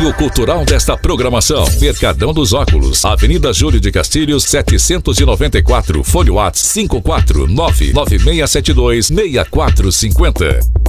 apoio cultural desta programação. Mercadão dos Óculos, Avenida Júlio de Castilhos, 794, Folha Whats 54996726450.